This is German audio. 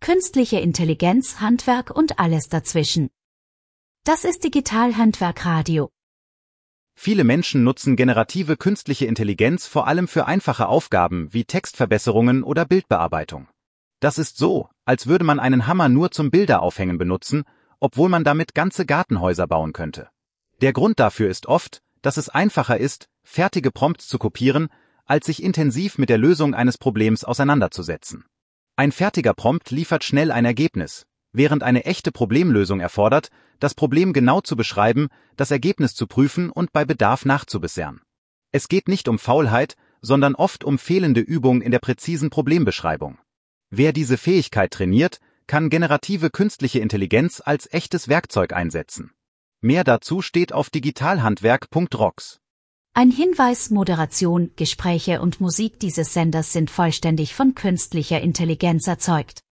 künstliche Intelligenz, Handwerk und alles dazwischen. Das ist Digital-Handwerk Radio. Viele Menschen nutzen generative künstliche Intelligenz vor allem für einfache Aufgaben wie Textverbesserungen oder Bildbearbeitung. Das ist so, als würde man einen Hammer nur zum Bilderaufhängen benutzen, obwohl man damit ganze Gartenhäuser bauen könnte. Der Grund dafür ist oft, dass es einfacher ist, fertige Prompts zu kopieren, als sich intensiv mit der Lösung eines Problems auseinanderzusetzen. Ein fertiger Prompt liefert schnell ein Ergebnis, während eine echte Problemlösung erfordert, das Problem genau zu beschreiben, das Ergebnis zu prüfen und bei Bedarf nachzubessern. Es geht nicht um Faulheit, sondern oft um fehlende Übung in der präzisen Problembeschreibung. Wer diese Fähigkeit trainiert, kann generative künstliche Intelligenz als echtes Werkzeug einsetzen. Mehr dazu steht auf digitalhandwerk.rocks. Ein Hinweis: Moderation, Gespräche und Musik dieses Senders sind vollständig von künstlicher Intelligenz erzeugt.